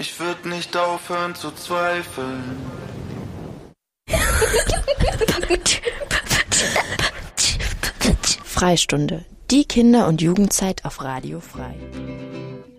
Ich würde nicht aufhören zu zweifeln. Freistunde, die Kinder- und Jugendzeit auf Radio Frei.